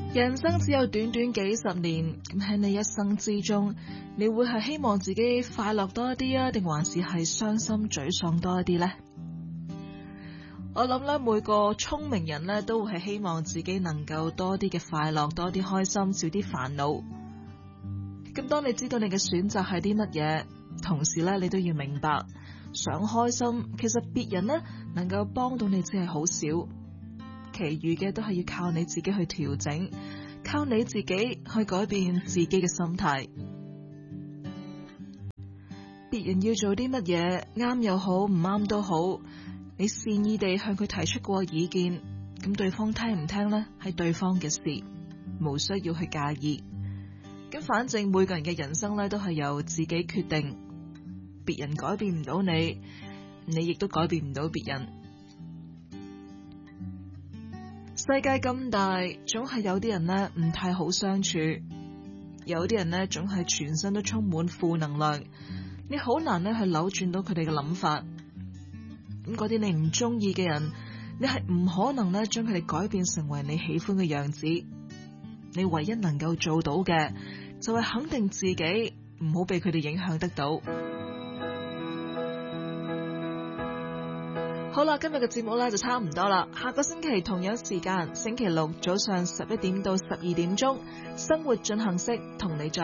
人生只有短短幾十年，咁喺你一生之中，你會係希望自己快樂多一啲啊，定還是係傷心沮喪多一啲呢？我諗咧，每個聰明人咧都會係希望自己能夠多啲嘅快樂，多啲開心，少啲煩惱。咁當你知道你嘅選擇係啲乜嘢，同時咧你都要明白，想開心，其實別人咧能夠幫到你只係好少。其餘嘅都係要靠你自己去調整，靠你自己去改變自己嘅心態。別人要做啲乜嘢，啱又好，唔啱都好，你善意地向佢提出過意見，咁對方聽唔聽呢？係對方嘅事，無需要去介意。咁反正每個人嘅人生咧都係由自己決定，別人改變唔到你，你亦都改變唔到別人。世界咁大，總係有啲人呢唔太好相處，有啲人呢總係全身都充滿負能量，你好難呢去扭轉到佢哋嘅諗法。咁嗰啲你唔中意嘅人，你係唔可能呢將佢哋改變成為你喜歡嘅樣子。你唯一能夠做到嘅，就係肯定自己，唔好被佢哋影響得到。好啦，今日嘅節目咧就差唔多啦。下個星期同樣時間，星期六早上11點到12點鐘，生活進行式同你再